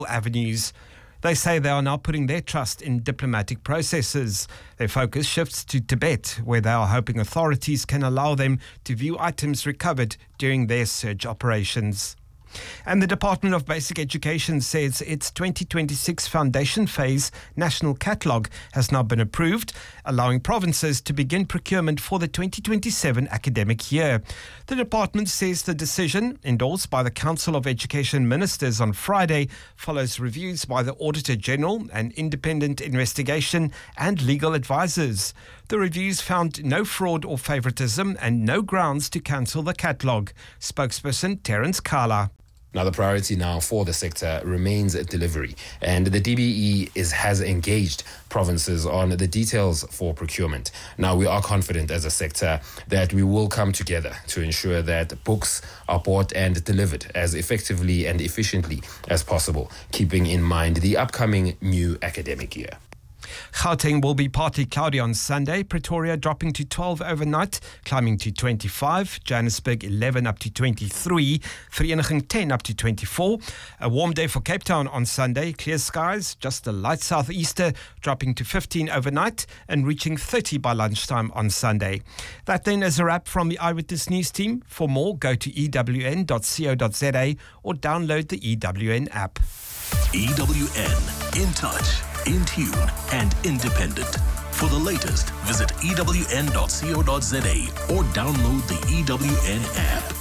avenues. They say they are now putting their trust in diplomatic processes. Their focus shifts to Tibet, where they are hoping authorities can allow them to view items recovered during their search operations. And the Department of Basic Education says its 2026 foundation phase national catalogue has now been approved, allowing provinces to begin procurement for the 2027 academic year. The department says the decision, endorsed by the Council of Education Ministers on Friday, follows reviews by the Auditor General, an independent investigation, and legal advisors. The reviews found no fraud or favouritism and no grounds to cancel the catalogue. Spokesperson Terence Kala. Now, the priority now for the sector remains delivery, and the DBE has engaged provinces on the details for procurement. Now, we are confident as a sector that we will come together to ensure that books are bought and delivered as effectively and efficiently as possible, keeping in mind the upcoming new academic year. Gauteng will be partly cloudy on Sunday, Pretoria dropping to 12 overnight, climbing to 25, Johannesburg 11 up to 23, Vereeniging 10 up to 24. A warm day for Cape Town on Sunday, clear skies, just a light southeaster, dropping to 15 overnight and reaching 30 by lunchtime on Sunday. That then is a wrap from the Eyewitness News team. For more, go to ewn.co.za or download the EWN app. EWN, in touch, in tune, and independent. For the latest, visit ewn.co.za or download the EWN app.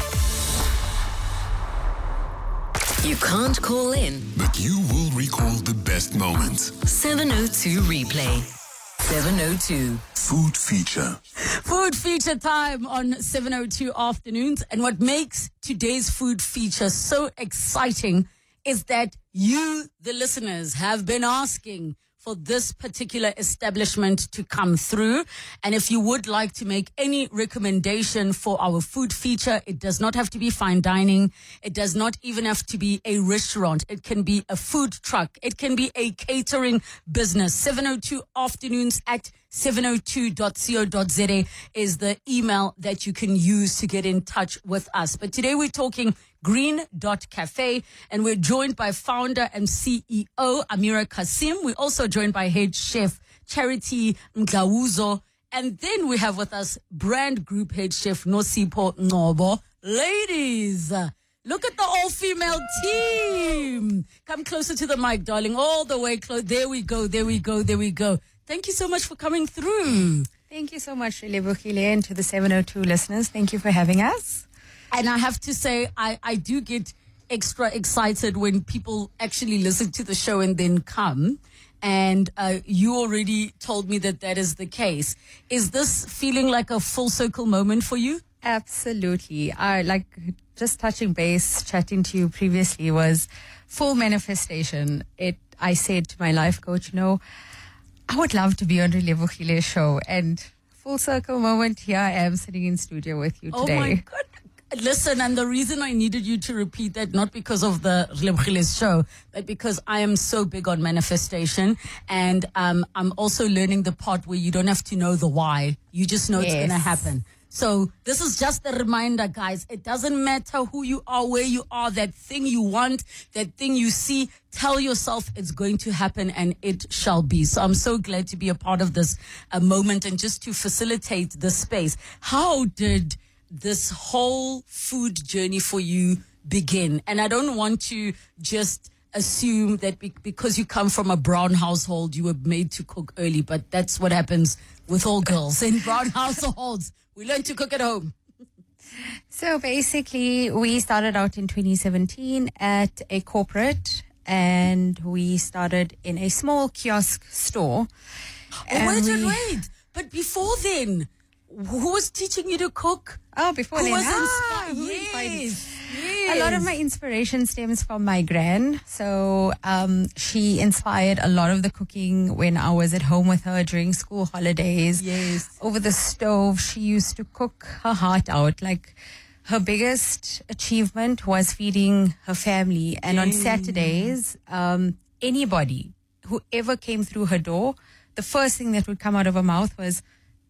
You can't call in, but you will recall the best moments. 702 replay. 702. Food feature. Food feature time on 702 afternoons. And what makes today's food feature so exciting is that you, the listeners, have been asking for this particular establishment to come through. And if you would like to make any recommendation for our food feature, it does not have to be fine dining. It does not even have to be a restaurant. It can be a food truck. It can be a catering business. 702 afternoons at 702.co.za is the email that you can use to get in touch with us. But today we're talking Green.Cafe, and we're joined by founder and CEO Amira Kasim. We're also joined by head chef Charity Mglawuzo, and then we have with us brand group head chef Nosipho Ngobo. Ladies, look at the all-female team. Come closer to the mic, darling, all the way close. There we go, there we go, there we go. Thank you so much for coming through. Thank you so much, Relebohile, and to the 702 listeners. Thank you for having us. And I have to say, I do get extra excited when people actually listen to the show and then come. And you already told me that that is the case. Is this feeling like a full circle moment for you? Absolutely. Like just touching base, chatting to you previously was full manifestation. I said to my life coach, I would love to be on Relebohile's show. And full circle moment, here I am sitting in studio with you today. Oh my God. Listen, and the reason I needed you to repeat that, not because of the Relebohile's show, but because I am so big on manifestation. And I'm also learning the part where you don't have to know the why. You just know it's going to happen. So this is just a reminder, guys. It doesn't matter who you are, where you are, that thing you want, that thing you see. Tell yourself it's going to happen and it shall be. So I'm so glad to be a part of this moment and just to facilitate this space. How did this whole food journey for you begin? And I don't want to just assume that because you come from a brown household, you were made to cook early, but that's what happens with all girls in brown households. We learn to cook at home. So basically, we started out in 2017 at a corporate, and we started in a small kiosk store. Wait. But before then, who was teaching you to cook? Oh, before who then. Was yes. A lot of my inspiration stems from my gran. So she inspired a lot of the cooking when I was at home with her during school holidays. Yes. Over the stove, she used to cook her heart out. Like, her biggest achievement was feeding her family. And on Saturdays, anybody, whoever came through her door, the first thing that would come out of her mouth was,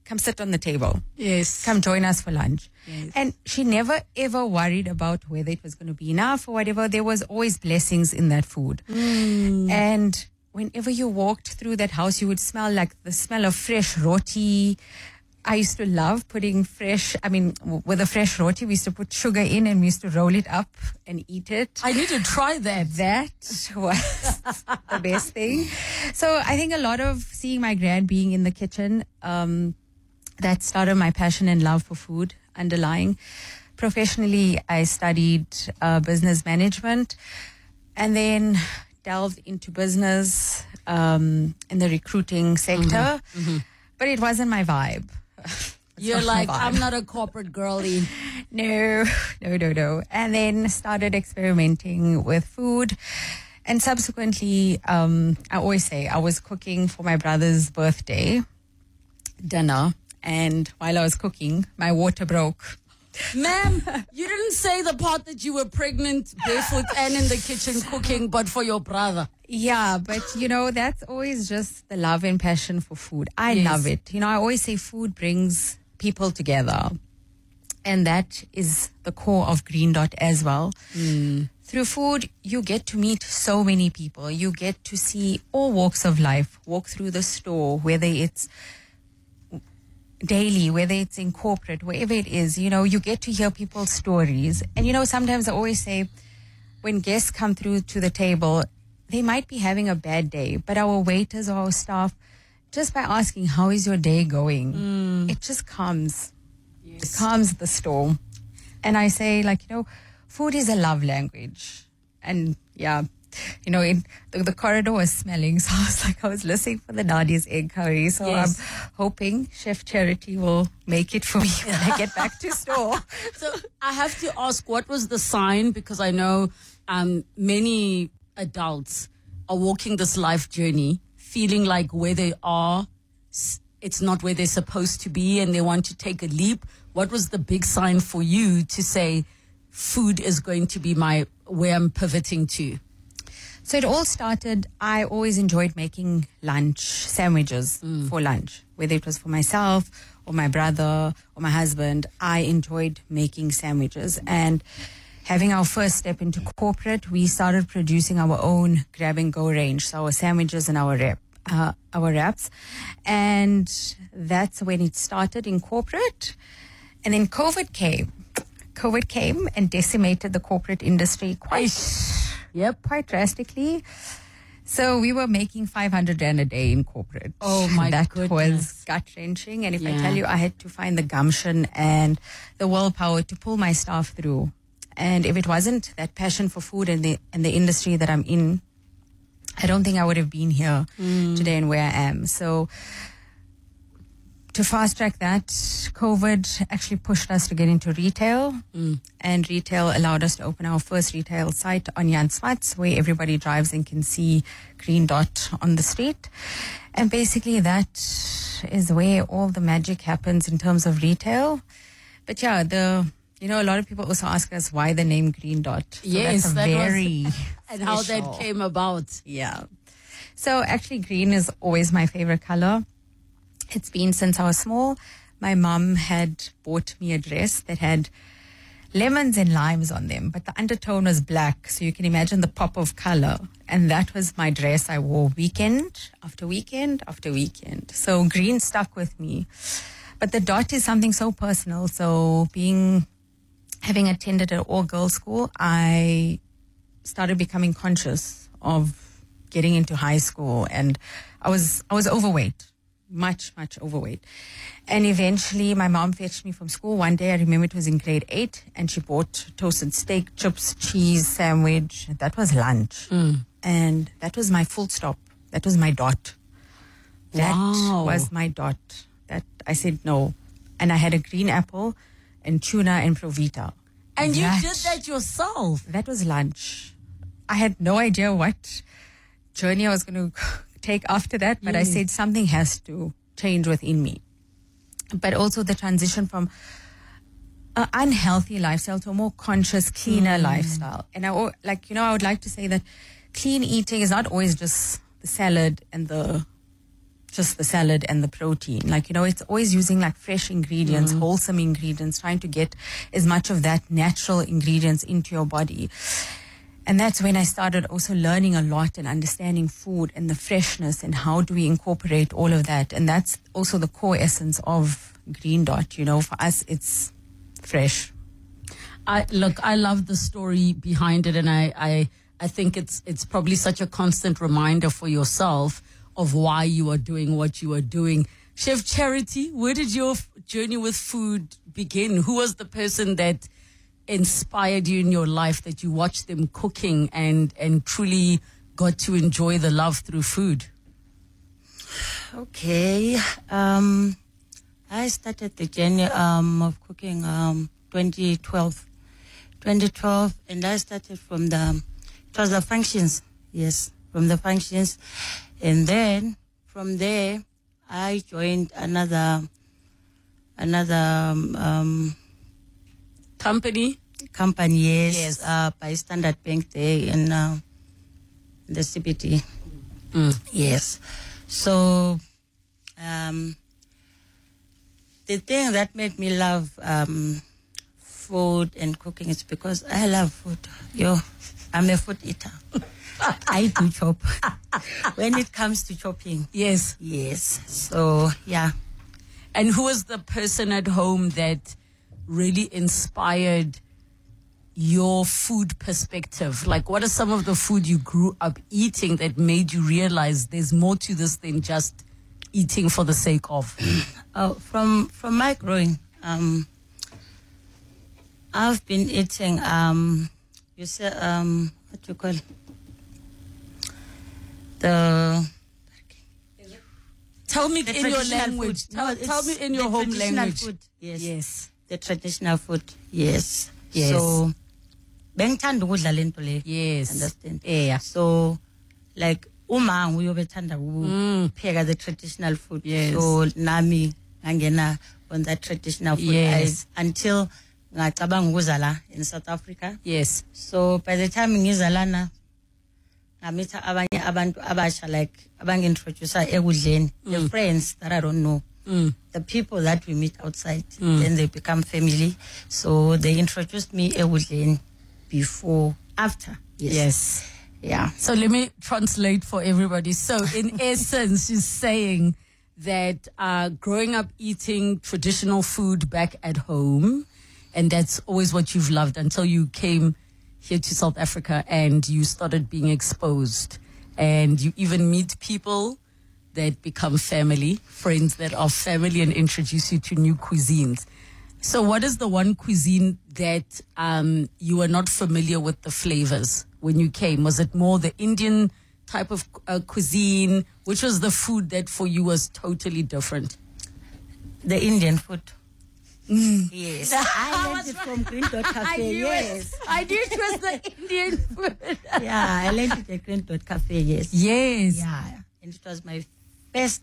come sit on the table. Yes. Come join us for lunch. Yes. And she never ever worried about whether it was going to be enough or whatever. There was always blessings in that food. And whenever you walked through that house, you would smell like the smell of fresh roti. I used to love putting with a fresh roti, we used to put sugar in and we used to roll it up and eat it. I need to try that. That was the best thing. So I think a lot of seeing my grand being in the kitchen, that started my passion and love for food underlying. Professionally, I studied business management and then delved into business in the recruiting sector. But it wasn't my vibe. You're like, I'm not a corporate girly. No. And then started experimenting with food. And subsequently, I always say I was cooking for my brother's birthday dinner. And while I was cooking, my water broke. Ma'am, you didn't say the part that you were pregnant, barefoot, and in the kitchen cooking, but for your brother. Yeah, but that's always just the love and passion for food. I love it. I always say food brings people together. And that is the core of Green Dot as well. Through food, you get to meet so many people. You get to see all walks of life, walk through the store, whether it's daily, whether it's in corporate, wherever it is, you get to hear people's stories. And, sometimes I always say when guests come through to the table, they might be having a bad day, but our waiters or our staff, just by asking, how is your day going? It just calms. Yes. It calms the storm. And I say, food is a love language. And the corridor was smelling. So I was listening for the Nadi's egg curry. So I'm hoping Chef Charity will make it for me when I get back to store. So I have to ask, what was the sign? Because I know many adults are walking this life journey, feeling like where they are, it's not where they're supposed to be, and they want to take a leap. What was the big sign for you to say, food is going to be where I'm pivoting to? So it all started, I always enjoyed making sandwiches for lunch, whether it was for myself or my brother or my husband. I enjoyed making sandwiches. And having our first step into corporate, we started producing our own grab-and-go range, so our sandwiches and our wraps. And that's when it started in corporate. And then COVID came and decimated the corporate industry quite drastically. So we were making 500 Rand a day in corporate. Oh my That goodness. was gut-wrenching. And if I tell you, I had to find the gumption and the willpower to pull my staff through. And if it wasn't that passion for food and the industry that I'm in, I don't think I would have been here today and where I am. So to fast track that, COVID actually pushed us to get into retail. And retail allowed us to open our first retail site on Jan Smuts, where everybody drives and can see Green Dot on the street. And basically that is where all the magic happens in terms of retail. But a lot of people also ask us why the name Green Dot. So Yes, that's and how that came about. Yeah. So actually green is always my favorite color. It's been since I was small. My mom had bought me a dress that had lemons and limes on them, but the undertone was black. So you can imagine the pop of color. And that was my dress I wore weekend after weekend after weekend. So green stuck with me. But the dot is something so personal. So having attended an all-girls school, I started becoming conscious of getting into high school, and I was overweight, much overweight. And eventually my mom fetched me from school one day. I remember it was in grade 8, and she bought toasted steak, chips, cheese, sandwich. That was lunch. And that was my full stop. That was my dot. That was my dot. That I said no. And I had a green apple and tuna and Provita. And you did that yourself? That was lunch. I had no idea what journey I was going to take after that, but I said something has to change within me. But also the transition from an unhealthy lifestyle to a more conscious, cleaner lifestyle. And I would like to say that clean eating is not always just the salad and the just the salad and the protein. Like, it's always using like fresh ingredients, wholesome ingredients, trying to get as much of that natural ingredients into your body. And that's when I started also learning a lot and understanding food and the freshness and how do we incorporate all of that. And that's also the core essence of Green Dot. For us, it's fresh. I love the story behind it, and I think it's probably such a constant reminder for yourself of why you are doing what you are doing. Chef Charity, where did your journey with food begin? Who was the person that inspired you in your life, that you watched them cooking and truly got to enjoy the love through food? Okay. I started the journey of cooking 2012, and I started from it was the functions, yes, from the functions, and then from there I joined another company, yes. By Standard Bank there in the CBT. Yes. So the thing that made me love food and cooking is because I love food. I'm a food eater. I do chop. When it comes to chopping. Yes. So, yeah. And who was the person at home that really inspired your food perspective? Like, what are some of the food you grew up eating that made you realize there's more to this than just eating for the sake of? From my growing, I've been eating, you say, what do you call Tell me in your language. Tell me in your home language. Food, yes. The traditional food, yes. So, bengithanda ukudla lento le. Yes. Understand? Yeah. So, like, uma uyobethanda ukupheka the traditional food. Yes. So, nami ngangena on that traditional food. Yes. Until ngacabanga ukuzala in South Africa. Yes. So, by the time ngizalana, ngamitha abanye abantu abasha, like abangintroducer ekudleni, the friends that I don't know. The people that we meet outside, then they become family. So they introduced me ekudleni after. Yes. Yeah. So let me translate for everybody. So in essence, she's saying that growing up eating traditional food back at home, and that's always what you've loved until you came here to South Africa and you started being exposed, and you even meet people that become family, friends that are family, and introduce you to new cuisines. So what is the one cuisine that you were not familiar with the flavors when you came? Was it more the Indian type of cuisine? Which was the food that for you was totally different? The Indian food. Yes. I learned it from Green Dot Cafe. Yes. I knew it was the Indian food. Yeah, I learned it at Green Dot Cafe. Yes. Yes. Yeah. And it was my best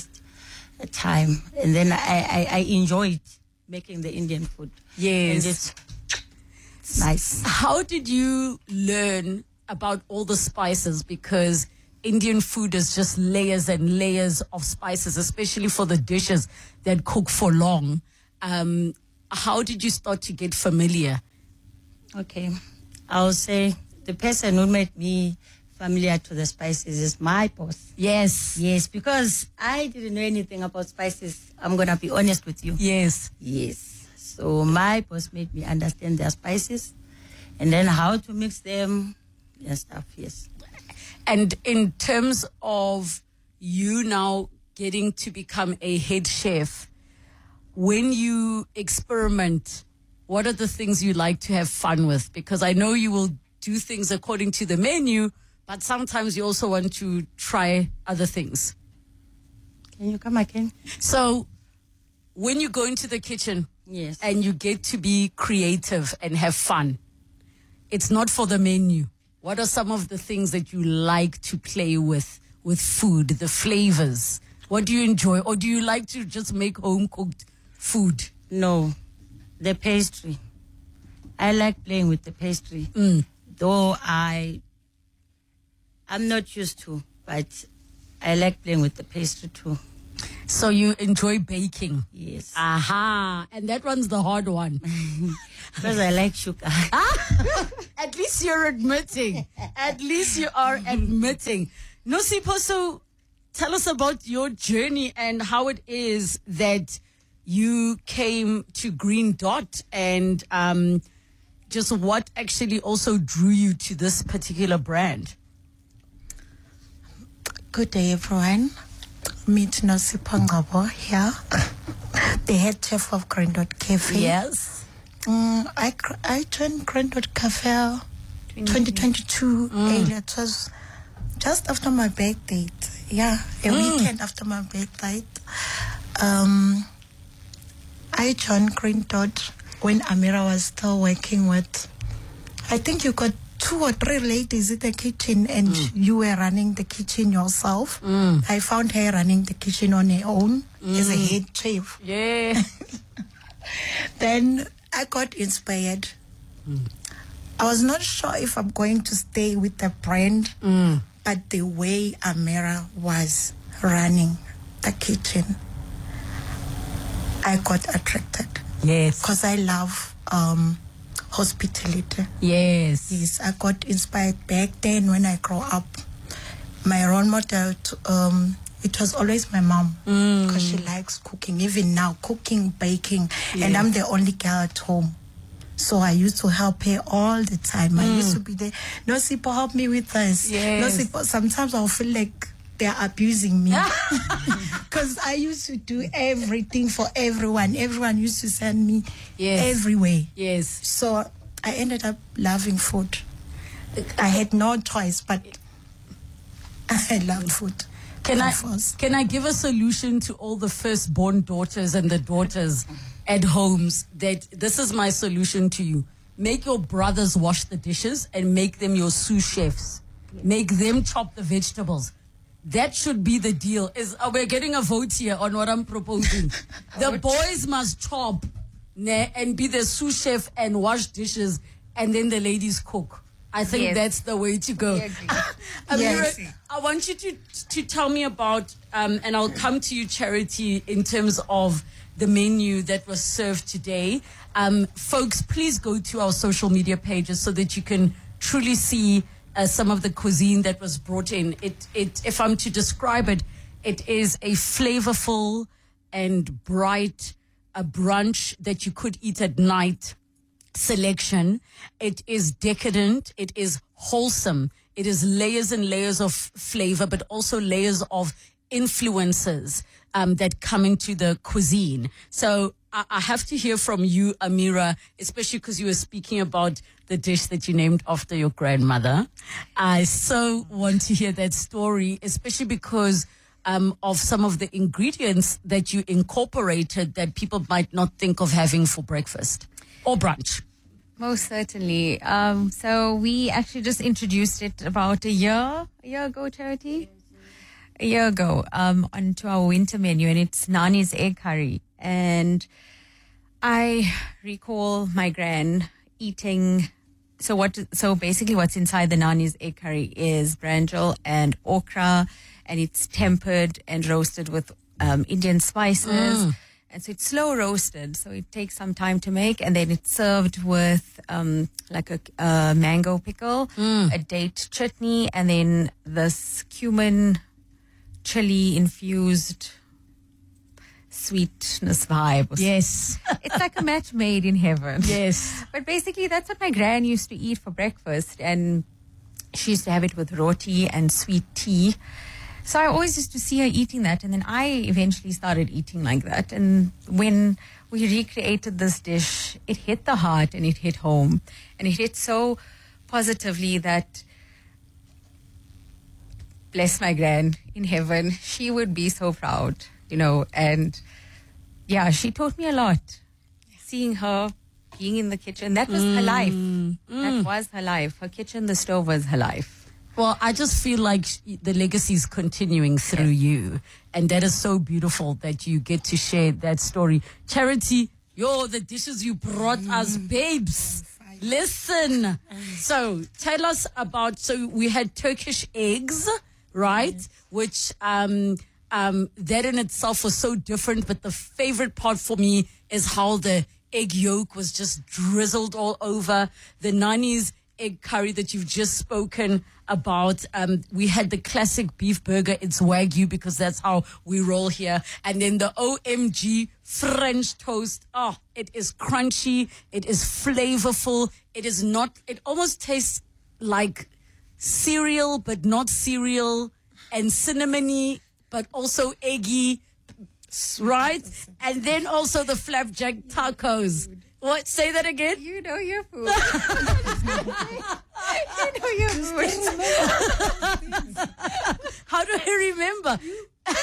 time. And then I enjoyed making the Indian food. Yes. And it's nice. How did you learn about all the spices? Because Indian food is just layers and layers of spices, especially for the dishes that cook for long. How did you start to get familiar? Okay. I'll say the person who made me familiar to the spices is my boss. Yes. Yes, because I didn't know anything about spices. I'm going to be honest with you. Yes. Yes. So my boss made me understand their spices and then how to mix them and stuff. Yes. And in terms of you now getting to become a head chef, when you experiment, what are the things you like to have fun with? Because I know you will do things according to the menu, but sometimes you also want to try other things. Can you come again? So when you go into the kitchen, yes, and you get to be creative and have fun, it's not for the menu. What are some of the things that you like to play with food, the flavors? What do you enjoy? Or do you like to just make home-cooked food? No, the pastry. I like playing with the pastry. Though I'm not used to, but I like playing with the pastry too. So you enjoy baking? Yes. Aha. And that one's the hard one. Because I like sugar. At least you're admitting. At least you are admitting. Nosipho, so tell us about your journey and how it is that you came to Green Dot and just what actually also drew you to this particular brand. Good day, everyone. Meet Nosipho Ngabo here, the head chef of Green Dot Cafe. Yes. I joined Green Dot Cafe 2022 earlier. It was just after my birthday. Yeah, a weekend after my birthday. I joined Green Dot when Amira was still working with, I think you got 2 or 3 ladies in the kitchen and you were running the kitchen yourself. I found her running the kitchen on her own as a head chef. Yeah. Then I got inspired. I was not sure if I'm going to stay with the brand, but the way Amira was running the kitchen, I got attracted. Yes. Because I love hospitality. Yes. Yes, I got inspired back then when I grew up. My role model, it was always my mom because she likes cooking. Even now, cooking, baking, and I'm the only girl at home. So I used to help her all the time. I used to be there. Nosipho, help me with this. Yes. Nosipho, sometimes I'll feel like they're abusing me because I used to do everything for everyone. Everyone used to send me everywhere. Yes. So I ended up loving food. I had no choice, but I loved food. Can I give a solution to all the firstborn daughters and the daughters at homes that this is my solution to you? Make your brothers wash the dishes and make them your sous chefs. Make them chop the vegetables. That should be the deal. We're getting a vote here on what I'm proposing. The boys must chop and be the sous chef and wash dishes, and then the ladies cook. I think that's the way to go. Amira, I want you to tell me about, and I'll come to you, Charity, in terms of the menu that was served today. Folks, please go to our social media pages so that you can truly see some of the cuisine that was brought in. If I'm to describe it, it is a flavorful and bright brunch that you could eat at night selection. It is decadent. It is wholesome. It is layers and layers of flavor, but also layers of influences that come into the cuisine. So I have to hear from you, Amira, especially because you were speaking about the dish that you named after your grandmother. I so want to hear that story, especially because of some of the ingredients that you incorporated that people might not think of having for breakfast or brunch. Most certainly. So we actually just introduced it about a year ago, Charity? A year ago, onto our winter menu, and it's Nani's egg curry. And I recall my gran eating. So basically, what's inside the Nani's egg curry is brinjal and okra, and it's tempered and roasted with Indian spices. And so it's slow roasted, so it takes some time to make, and then it's served with like a mango pickle, a date chutney, and then this cumin chili infused sweetness vibe. Yes. It's like a match made in heaven. Yes. But basically that's what my gran used to eat for breakfast, and she used to have it with roti and sweet tea. So I always used to see her eating that, and then I eventually started eating like that. And when we recreated this dish, it hit the heart and it hit home, and it hit so positively that, bless my gran in heaven, she would be so proud, and yeah, she taught me a lot. Seeing her being in the kitchen, that was her life. That was her life. Her kitchen, the stove was her life. Well, I just feel like the legacy is continuing through you. And that is so beautiful that you get to share that story. Charity, the dishes you brought us, babes. Listen. So tell us about, we had Turkish eggs right? Which that in itself was so different. But the favorite part for me is how the egg yolk was just drizzled all over. The Nani's egg curry that you've just spoken about. We had the classic beef burger. It's Wagyu because that's how we roll here. And then the OMG French toast. Oh, it is crunchy. It is flavorful. It almost tastes like cereal, but not cereal, and cinnamony, but also eggy, right? And then also the flapjack tacos. What? Say that again? You know your food. You know your food. How do I remember?